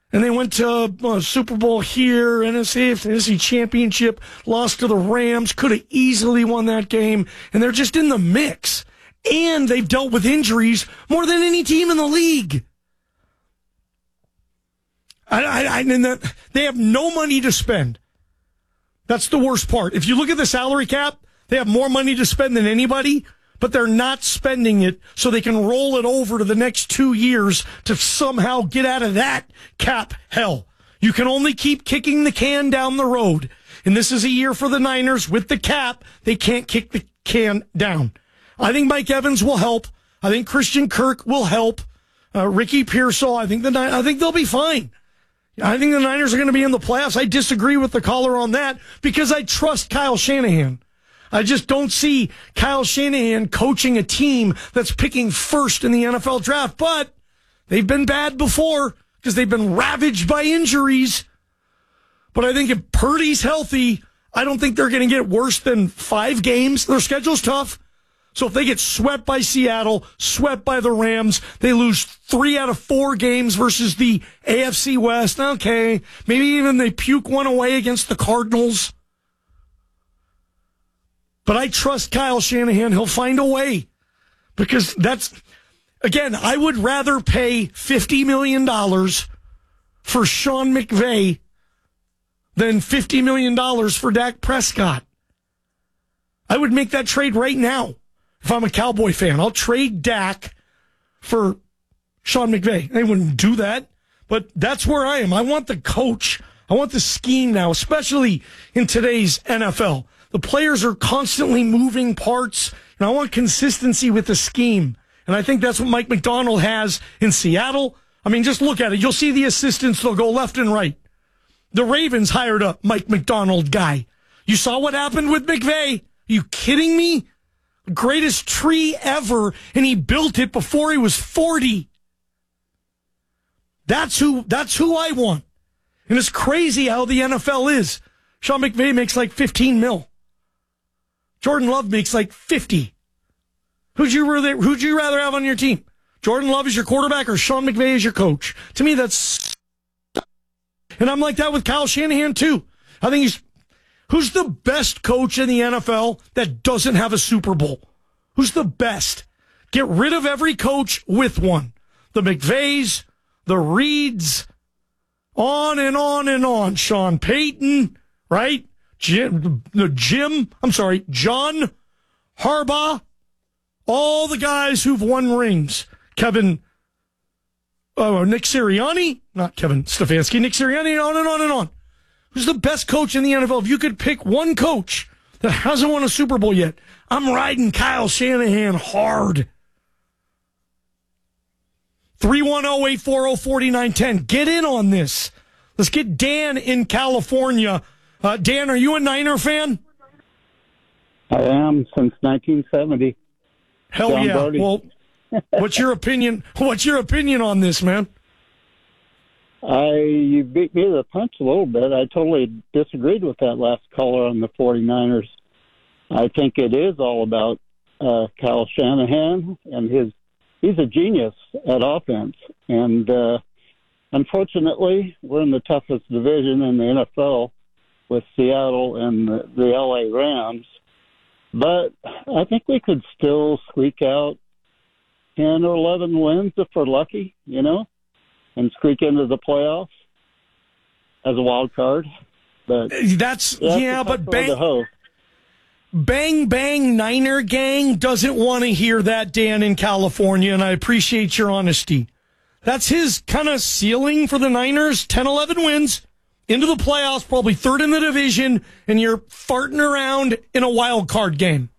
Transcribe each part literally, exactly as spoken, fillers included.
And they went to uh, Super Bowl here, N F C Championship, lost to the Rams, could have easily won that game, and they're just in the mix. And they've dealt with injuries more than any team in the league. I, I, I mean, that, they have no money to spend. That's the worst part. If you look at the salary cap, they have more money to spend than anybody, but they're not spending it so they can roll it over to the next two years to somehow get out of that cap hell. You can only keep kicking the can down the road. And this is a year for the Niners with the cap. They can't kick the can down. I think Mike Evans will help. I think Christian Kirk will help. Uh, Ricky Pearsall, I think the I think they'll be fine. I think the Niners are going to be in the playoffs. I disagree with the caller on that because I trust Kyle Shanahan. I just don't see Kyle Shanahan coaching a team that's picking first in the N F L draft. But they've been bad before because they've been ravaged by injuries. But I think if Purdy's healthy, I don't think they're going to get worse than five games. Their schedule's tough. So if they get swept by Seattle, swept by the Rams, they lose three out of four games versus the A F C West. Okay, maybe even they puke one away against the Cardinals. But I trust Kyle Shanahan. He'll find a way. Because that's, again, I would rather pay fifty million dollars for Sean McVay than fifty million dollars for Dak Prescott. I would make that trade right now. If I'm a Cowboy fan, I'll trade Dak for Sean McVay. They wouldn't do that, but that's where I am. I want the coach. I want the scheme now, especially in today's N F L. The players are constantly moving parts, and I want consistency with the scheme. And I think that's what Mike Macdonald has in Seattle. I mean, just look at it. You'll see the assistants. They'll go left and right. The Ravens hired a Mike Macdonald guy. You saw what happened with McVay. Are you kidding me? Greatest tree ever, and he built it before he was forty. That's who, that's who I want. And it's crazy how the N F L is. Sean McVay makes like fifteen mil. Jordan Love makes like fifty. Who'd you rather, who'd you rather have on your team? Jordan Love is your quarterback or Sean McVay is your coach? To me, that's... And I'm like that with Kyle Shanahan, too. I think he's... Who's the best coach in the N F L that doesn't have a Super Bowl? Who's the best? Get rid of every coach with one. The McVays, the Reeds, on and on and on. Sean Payton, right? Jim, the Jim, I'm sorry, John Harbaugh, all the guys who've won rings. Kevin, oh, Nick Sirianni, not Kevin Stefanski, Nick Sirianni, on and on and on. Who's the best coach in the N F L? If you could pick one coach that hasn't won a Super Bowl yet, I'm riding Kyle Shanahan hard. three one zero, eight four zero, four nine one zero. Get in on this. Let's get Dan in California. Uh, Dan, are you a Niner fan? I am since nineteen seventy. Hell John yeah. Brody. Well, what's your opinion? What's your opinion on this, man? I you beat me to the punch a little bit. I totally disagreed with that last caller on the 49ers. I think it is all about uh, Kyle Shanahan and his. He's a genius at offense, and uh, unfortunately, we're in the toughest division in the N F L with Seattle and the, the L A Rams. But I think we could still squeak out ten or eleven wins if we're lucky, you know, and squeak into the playoffs as a wild card. But that's, that's yeah, but bang, bang, bang, Niner gang doesn't want to hear that, Dan, in California, and I appreciate your honesty. That's his kind of ceiling for the Niners, ten, eleven wins. Into the playoffs, probably third in the division, and you're farting around in a wild card game.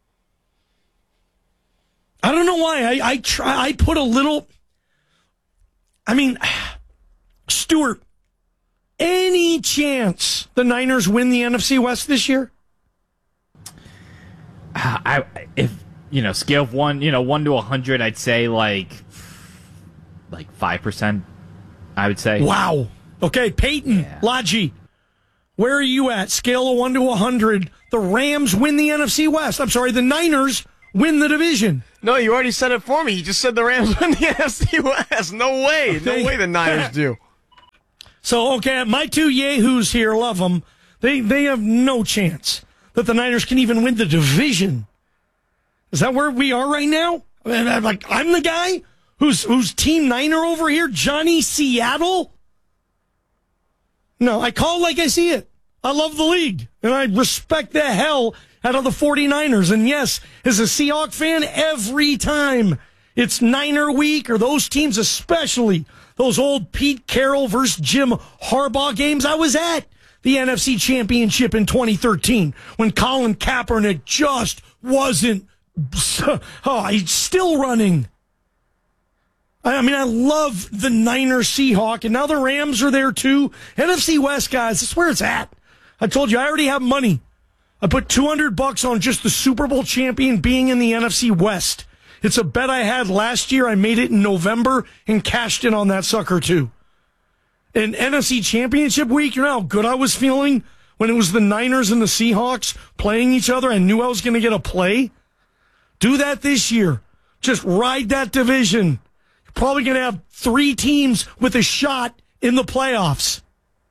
I don't know why. I I try. I put a little. I mean, Stuart, any chance the Niners win the N F C West this year? I if you know scale of one, you know one to a hundred, I'd say like like five percent. I would say. Wow. Okay, Peyton, yeah. Lodgy, where are you at? Scale of one to a hundred. The Rams win the N F C West. I'm sorry, the Niners win the division. No, you already said it for me. You just said the Rams win the N F C West. No way. No way the Niners do. So, okay, my two yahoos here, love them. They, they have no chance that the Niners can even win the division. Is that where we are right now? I mean, I'm like, I'm the guy who's, who's Team Niner over here, Johnny Seattle? No, I call like I see it. I love the league, and I respect the hell out of the 49ers. And yes, as a Seahawks fan, every time it's Niner week, or those teams, especially those old Pete Carroll versus Jim Harbaugh games I was at, the N F C Championship in twenty thirteen, when Colin Kaepernick just wasn't, oh, he's still running. I mean, I love the Niners Seahawks, and now the Rams are there too. N F C West, guys, that's where it's at. I told you, I already have money. I put two hundred bucks on just the Super Bowl champion being in the N F C West. It's a bet I had last year. I made it in November and cashed in on that sucker too. In N F C Championship week, you know how good I was feeling when it was the Niners and the Seahawks playing each other. I knew I was going to get a play. Do that this year. Just ride that division. You're probably going to have three teams with a shot in the playoffs.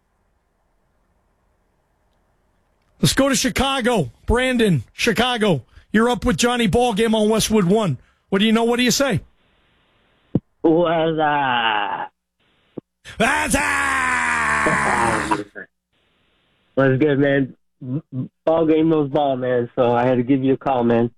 Let's go to Chicago. Brandon, Chicago. You're up with Johnny Ballgame on Westwood One. What do you know? What do you say? What's up? What's up? What's good, man? Ball game knows ball, man. So I had to give you a call, man.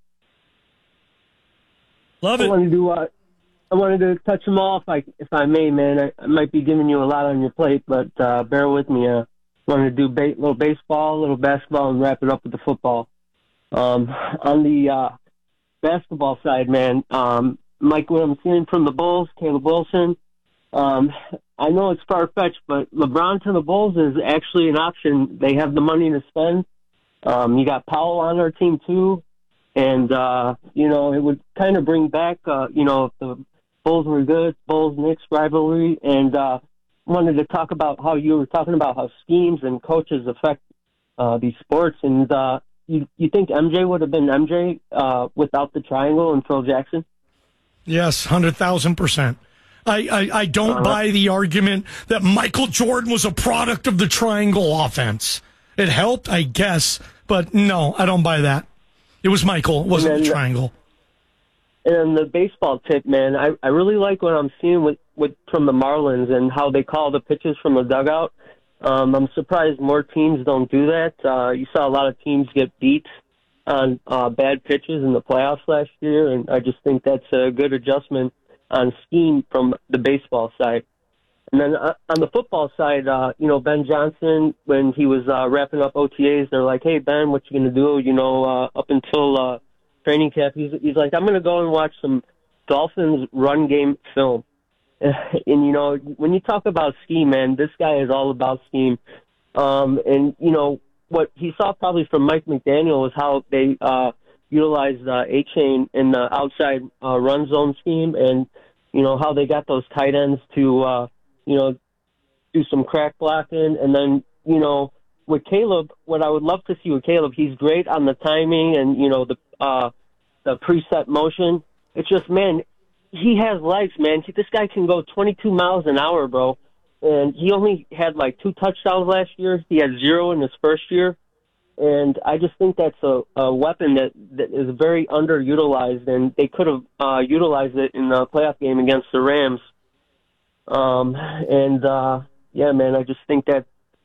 Love I it. wanted to, uh, I wanted to touch them all, if I, if I may, man. I, I might be giving you a lot on your plate, but uh, bear with me. Uh, I wanted to do a ba- little baseball, a little basketball, and wrap it up with the football. Um, on the uh, basketball side, man, um, Mike, what I'm seeing from the Bulls, Caleb Wilson, um, I know it's far-fetched, but LeBron to the Bulls is actually an option. They have the money to spend. Um, you got Powell on our team, too. And, uh, you know, it would kind of bring back, uh, you know, if the Bulls were good, Bulls-Knicks rivalry. And uh, wanted to talk about how you were talking about how schemes and coaches affect uh, these sports. And uh, you, you think M J would have been M J uh, without the triangle and Phil Jackson? Yes, one hundred thousand percent. I, I, I don't uh-huh. buy the argument that Michael Jordan was a product of the triangle offense. It helped, I guess, but no, I don't buy that. It was Michael. It wasn't the triangle. And the baseball tip, man, I, I really like what I'm seeing with, with from the Marlins and how they call the pitches from the dugout. Um, I'm surprised more teams don't do that. Uh, you saw a lot of teams get beat on uh, bad pitches in the playoffs last year, and I just think that's a good adjustment on scheme from the baseball side. And then uh, on the football side, uh, you know, Ben Johnson, when he was uh, wrapping up O T As, they're like, hey, Ben, what you going to do? You know, uh, up until uh, training camp, he's, he's like, I'm going to go and watch some Dolphins run game film. And, you know, when you talk about scheme, man, this guy is all about scheme. Um, and, you know, what he saw probably from Mike McDaniel was how they uh, utilized uh, A-Chain in the outside uh, run zone scheme and, you know, how they got those tight ends to uh, – you know, do some crack blocking. And then, you know, with Caleb, what I would love to see with Caleb, he's great on the timing and, you know, the uh, the preset motion. It's just, man, he has legs, man. This guy can go twenty-two miles an hour, bro. And he only had like two touchdowns last year. He had zero in his first year. And I just think that's a, a weapon that, that is very underutilized, and they could have uh, utilized it in the playoff game against the Rams. Um, and, uh, yeah, man, I just think that,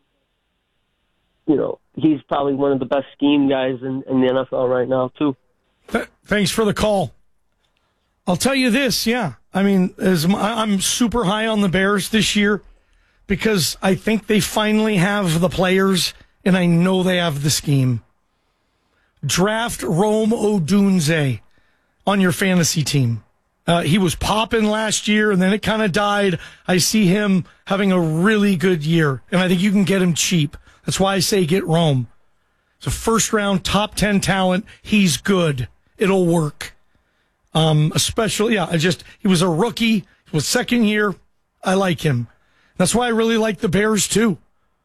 you know, he's probably one of the best scheme guys in, in the N F L right now, too. Th- thanks for the call. I'll tell you this, yeah. I mean, as my, I'm super high on the Bears this year because I think they finally have the players, and I know they have the scheme. Draft Rome Odunze on your fantasy team. Uh, he was popping last year, and then it kind of died. I see him having a really good year, and I think you can get him cheap. That's why I say get Rome. It's a first-round, top ten talent. He's good. It'll work. Um, especially, yeah, I just, he was a rookie. He was second year. I like him. That's why I really like the Bears, too.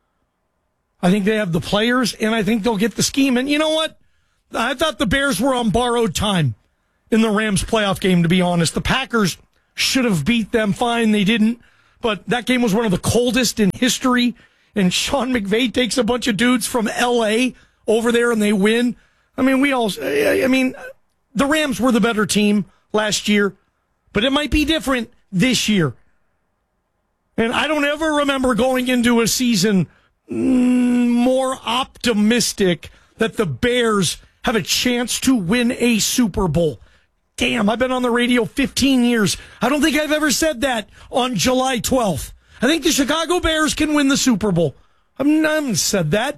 I think they have the players, and I think they'll get the scheme. And you know what? I thought the Bears were on borrowed time in the Rams playoff game, to be honest. The Packers should have beat them fine. They didn't. but that game was one of the coldest in history. And Sean McVay takes a bunch of dudes from L A over there and they win. I mean, we all, I mean, the Rams were the better team last year, but it might be different this year. And I don't ever remember going into a season more optimistic that the Bears have a chance to win a Super Bowl. Damn, I've been on the radio fifteen years. I don't think I've ever said that on July twelfth. I think the Chicago Bears can win the Super Bowl. I've never said that.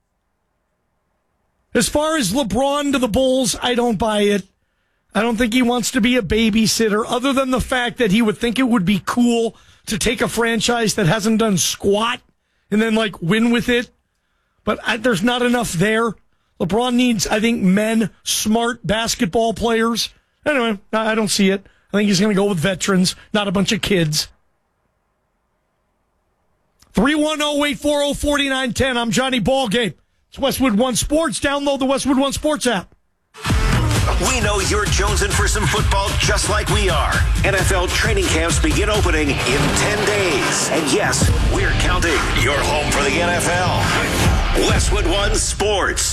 As far as LeBron to the Bulls, I don't buy it. I don't think he wants to be a babysitter, other than the fact that he would think it would be cool to take a franchise that hasn't done squat and then, like, win with it. But I, there's not enough there. LeBron needs, I think, men, smart basketball players. Anyway, I don't see it. I think he's going to go with veterans, not a bunch of kids. three one zero, eight four zero, four nine one zero. I'm Johnny Ballgame. It's Westwood One Sports. Download the Westwood One Sports app. We know you're jonesing for some football just like we are. N F L training camps begin opening in ten days. And yes, we're counting. You're home for the N F L. Westwood One Sports.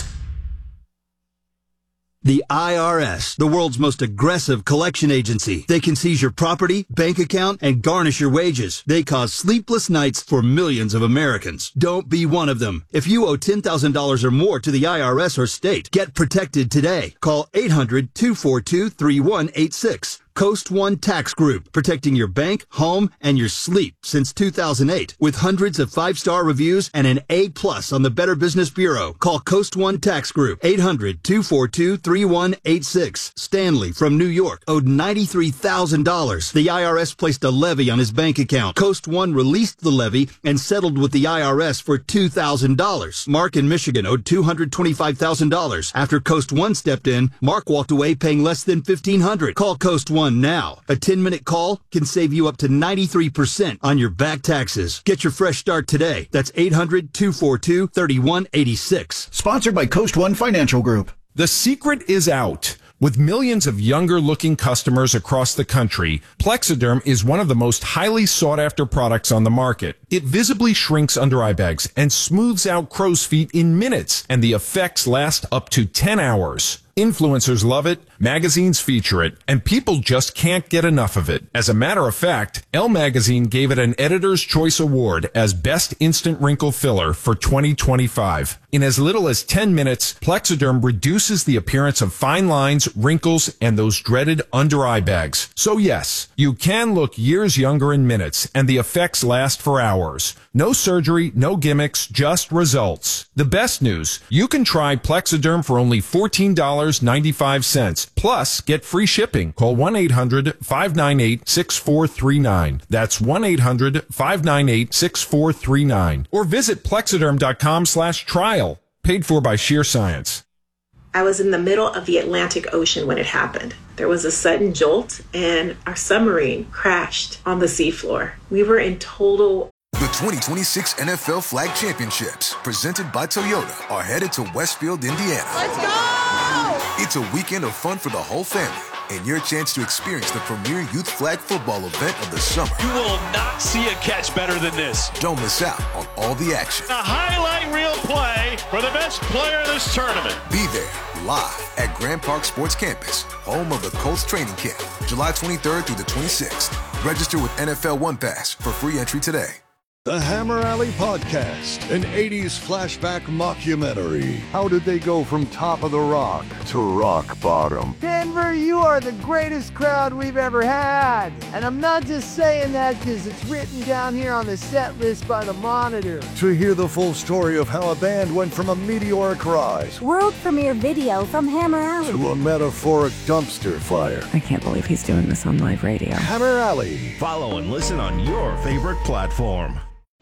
The I R S, the world's most aggressive collection agency. They can seize your property, bank account, and garnish your wages. They cause sleepless nights for millions of Americans. Don't be one of them. If you owe ten thousand dollars or more to the I R S or state, get protected today. Call eight hundred, two four two, three one eight six. Coast One Tax Group, protecting your bank, home, and your sleep since two thousand eight. With hundreds of five-star reviews and an A plus on the Better Business Bureau. Call Coast One Tax Group, eight hundred, two four two, three one eight six. Stanley from New York owed ninety-three thousand dollars. The I R S placed a levy on his bank account. Coast One released the levy and settled with the I R S for two thousand dollars. Mark in Michigan owed two hundred twenty-five thousand dollars. After Coast One stepped in, Mark walked away paying less than fifteen hundred dollars. Call Coast One now. A ten-minute call can save you up to ninety-three percent on your back taxes. Get your fresh start today. That's eight hundred, two four two, three one eight six. Sponsored by Coast One Financial Group. The secret is out. With millions of younger-looking customers across the country, Plexiderm is one of the most highly sought-after products on the market. It visibly shrinks under-eye bags and smooths out crow's feet in minutes, and the effects last up to ten hours. Influencers love it, magazines feature it, and people just can't get enough of it. As a matter of fact, Elle Magazine gave it an Editor's Choice Award as Best Instant Wrinkle Filler for twenty twenty-five. In as little as ten minutes, Plexiderm reduces the appearance of fine lines, wrinkles, and those dreaded under-eye bags. So yes, you can look years younger in minutes, and the effects last for hours. No surgery, no gimmicks, just results. The best news, you can try Plexiderm for only fourteen dollars and ninety-five cents. Plus, get free shipping. Call one eight hundred, five nine eight, six four three nine. That's one eight hundred, five nine eight, six four three nine. Or visit plexiderm.com slash trial. Paid for by Sheer Science. I was in the middle of the Atlantic Ocean when it happened. There was a sudden jolt, and our submarine crashed on the seafloor. We were in total... The twenty twenty-six N F L Flag Championships, presented by Toyota, are headed to Westfield, Indiana. Let's go! It's a weekend of fun for the whole family, and your chance to experience the premier youth flag football event of the summer. You will not see a catch better than this. Don't miss out on all the action. A highlight reel play for the best player in this tournament. Be there, live at Grand Park Sports Campus, home of the Colts training camp, July twenty-third through the twenty-sixth. Register with N F L One Pass for free entry today. The Hammer Alley Podcast, an eighties flashback mockumentary. How did they go from top of the rock to rock bottom? Denver, you are the greatest crowd we've ever had. And I'm not just saying that because it's written down here on the set list by the Monitor. To hear the full story of how a band went from a meteoric rise, world premiere video from Hammer Alley, to a metaphoric dumpster fire. I can't believe he's doing this on live radio. Hammer Alley. Follow and listen on your favorite platform.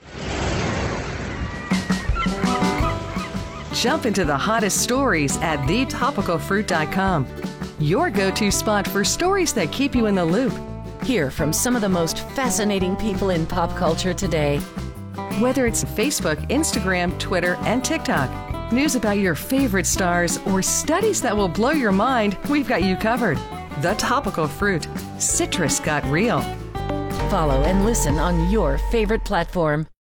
Jump into the hottest stories at the topical fruit dot com. Your go-to spot for stories that keep you in the loop. Hear from some of the most fascinating people in pop culture today. Whether it's Facebook, Instagram, Twitter, and TikTok, news about your favorite stars, or studies that will blow your mind, we've got you covered. The Topical Fruit. Citrus got real. follow and listen on your favorite platform.